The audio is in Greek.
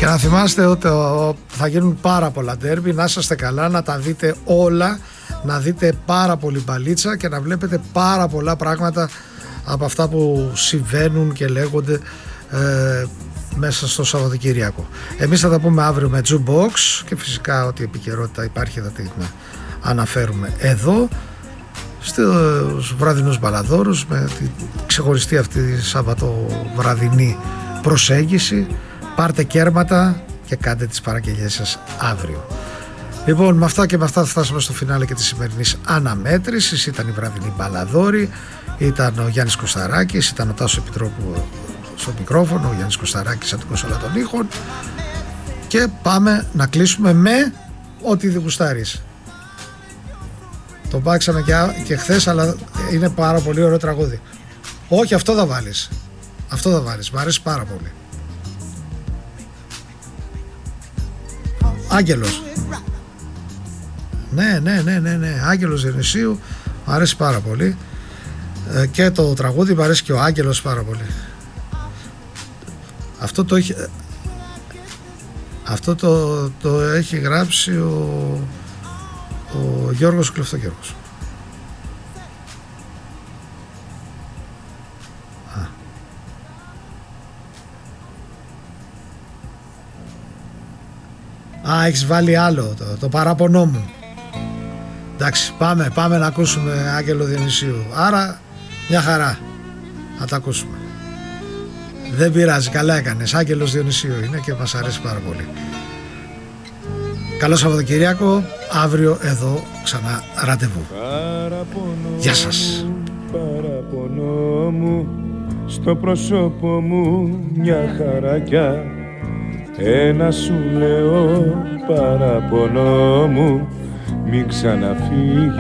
να θυμάστε ότι θα γίνουν πάρα πολλά ντέρμπι. Να είσαστε καλά, να τα δείτε όλα, να δείτε πάρα πολύ μπαλίτσα και να βλέπετε πάρα πολλά πράγματα από αυτά που συμβαίνουν και λέγονται μέσα στο Σαββατοκύριακο. Εμείς θα τα πούμε αύριο με Jukebox και φυσικά ό,τι επικαιρότητα υπάρχει θα την αναφέρουμε εδώ στους βραδινούς μπαλαδόρους με τη ξεχωριστή αυτή Σαββατοβραδινή προσέγγιση. Πάρτε κέρματα και κάντε τις παραγγελίες σας αύριο. Λοιπόν, με αυτά και με αυτά θα φτάσουμε στο φινάλε και της σημερινής αναμέτρησης. Ήταν η βραδινή μπαλαδόρη, ήταν ο Γιάννης Κωσταράκης, ήταν ο Τάσος Επιτρόπου στο μικρόφωνο, ο Γιάννης Κωσταράκης από την κονσόλα των ήχων, και πάμε να κλείσουμε με ό,τι γουστάρεις. Το πάξαμε και χθες, αλλά είναι πάρα πολύ ωραίο τραγούδι. Όχι, αυτό θα βάλεις. Αυτό θα βάλεις, μου αρέσει πάρα πολύ. Άγγελος. Ναι, Άγγελος Διονυσίου, μου αρέσει πάρα πολύ. Και το τραγούδι μου αρέσει και ο Άγγελος πάρα πολύ. Αυτό το έχει γράψει ο Γιώργος Κλεφτογιώργος. Έχεις βάλει άλλο, το παράπονό μου. Εντάξει, πάμε να ακούσουμε Άγγελο Διονυσίου. Άρα μια χαρά να τα ακούσουμε. Δεν πειράζει, καλά έκανες. Άγγελος Διονυσίου είναι και μας αρέσει πάρα πολύ. Καλό Σαββατοκυριακό. Αύριο εδώ ξανά ραντεβού. Γεια σας. Παραπονό μου, στο πρόσωπο μου μια χαρακιά. Ένα σου λέω παραπονό μου, μη ξαναφύγει.